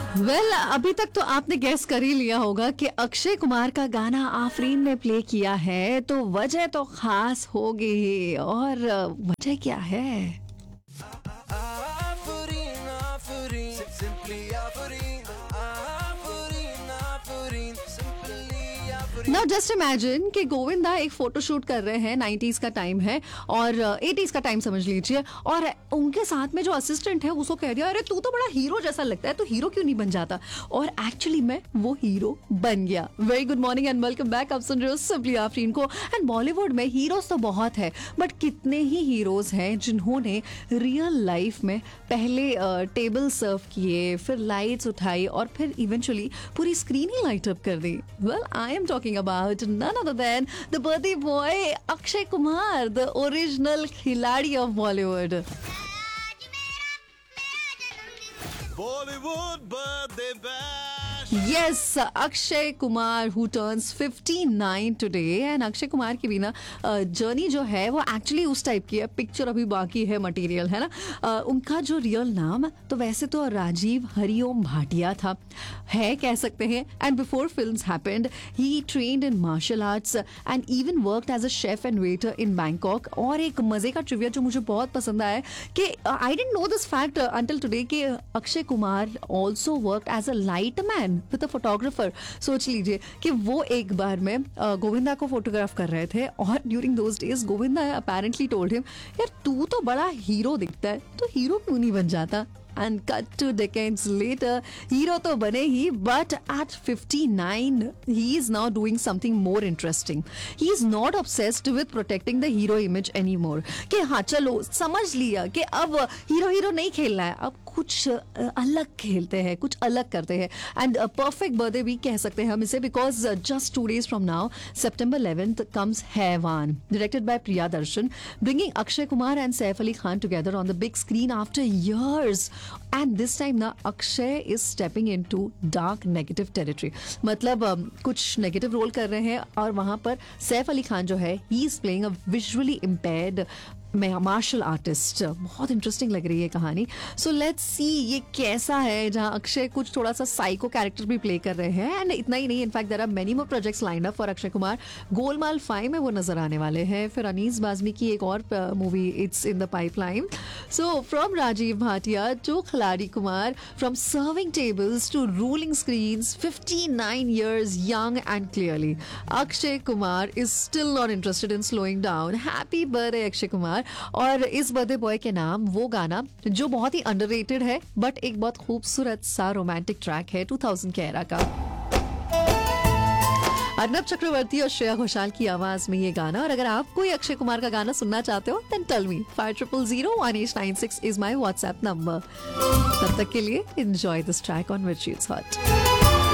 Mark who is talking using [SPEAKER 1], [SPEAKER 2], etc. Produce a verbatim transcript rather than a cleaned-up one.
[SPEAKER 1] Well well, अभी तक तो आपने गेस कर ही लिया होगा कि अक्षय कुमार का गाना आफरीन ने प्ले किया है, तो वजह तो खास होगी ही। और वजह क्या है?
[SPEAKER 2] Afreen, Afreen, simply Afreen, Afreen, Afreen, simply Afreen.
[SPEAKER 1] Now just imagine कि गोविंदा एक फोटोशूट कर रहे हैं, नाइंटीज़ का टाइम है और एटीज़ का टाइम समझ लीजिए, और उनके साथ में जो असिस्टेंट है उसको कह दिया, अरे तू तो बड़ा हीरो जैसा लगता है, तो हीरो क्यों नहीं बन जाता? और एक्चुअली में वो हीरो बन गया। Very good morning and welcome back. आप सुन रहे हो सिंपली आफरीन को। एंड बॉलीवुड में हीरोज तो बहुत है, बट कितने ही हीरोज हैं जिन्होंने रियल लाइफ में पहले टेबल सर्व किए, फिर लाइट्स उठाई और फिर इवेंचुअली पूरी स्क्रीन ही लाइट अप कर दी। Well, I am talking about none other than the birthday boy Akshay Kumar, the original खिलाड़ी of Bollywood.
[SPEAKER 2] Bollywood birthday bash.
[SPEAKER 1] Yes, Akshay Kumar who turns fifty-nine today, and Akshay Kumar की भी ना journey जो है वो actually उस type की है, पिक्चर अभी बाकी है, मटेरियल है ना। uh, उनका जो रियल नाम तो वैसे तो राजीव हरिओम भाटिया था, है कह सकते हैं। And before films happened he trained in martial arts and even worked as a chef and waiter in Bangkok. और एक मजे का ट्रिविया जो मुझे बहुत पसंद आया कि I didn't know this fact until today कि Akshay Kumar also worked as a light man with a photographer. सोच लीजिए कि वो एक बार में गोविंदा को फोटोग्राफ कर रहे थे और during those days Govinda apparently told him, यार तू तो बड़ा हीरो दिखता है, तो हीरो क्यों नहीं बन जाता? And cut two decades later, hero तो बने ही, but at fifty-nine, he is now doing something more interesting. He is not obsessed with protecting the hero image anymore. कि हाँ चलो समझ लिया कि अब हीरो हीरो नहीं खेलना है, अब कुछ अलग खेलते हैं, कुछ अलग करते हैं। एंड परफेक्ट बर्थडे वीक कह सकते हैं हम इसे, because just two days from now September eleventh comes हैवान, directed by Priya Darshan, bringing Akshay Kumar and Saif Ali Khan together on the big screen after years. And this time ना Akshay is stepping into dark negative territory. मतलब um, कुछ negative role कर रहे हैं और वहां पर सैफ अली खान जो है he is playing a visually impaired martial artist. बहुत इंटरेस्टिंग लग रही है कहानी। सो लेट्स सी ये कैसा है, जहां अक्षय कुछ थोड़ा सा साइको कैरेक्टर भी प्ले कर रहे हैं। एंड इतना ही नहीं, in fact there are many more projects lined up for Akshay Kumar. Golmaal five में वो नजर आने वाले हैं, फिर अनीस बाज़मी की एक और movie it's in the pipeline. So from Rajiv Bhatia to खिलाड़ी Kumar, from serving tables two ruling screens, fifty-nine years young and clearly, Akshay Kumar is still not interested in slowing down. Happy birthday Akshay Kumar. और इस बर्थडे बॉय के नाम वो गाना जो बहुत ही अंडररेटेड है, बट एक बहुत खूबसूरत सा रोमांटिक ट्रैक है टू थाउज़ेंड के एरा का। अर्नब चक्रवर्ती और श्रेया घोषाल की आवाज में ये गाना। और अगर आप कोई अक्षय कुमार का गाना सुनना चाहते हो then tell me, five triple zero one eight nine six is my WhatsApp number. तब तक के लिए enjoy this track on which it's hot.